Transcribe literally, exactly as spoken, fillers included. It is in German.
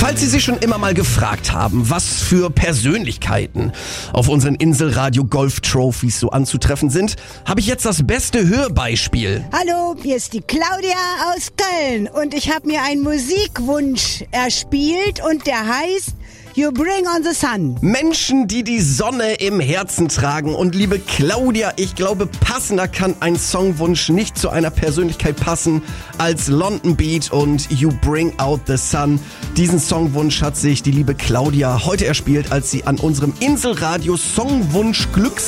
Falls Sie sich schon immer mal gefragt haben, was für Persönlichkeiten auf unseren Inselradio Golf Trophies so anzutreffen sind, habe ich jetzt das beste Hörbeispiel. Hallo, hier ist die Claudia aus Köln und ich habe mir einen Musikwunsch erspielt und der heißt You Bring on the Sun. Menschen, die die Sonne im Herzen tragen. Und liebe Claudia, ich glaube, passender kann ein Songwunsch nicht zu einer Persönlichkeit passen als London Beat und You Bring Out the Sun. Diesen Songwunsch hat sich die liebe Claudia heute erspielt, als sie an unserem Inselradio Songwunsch Glücks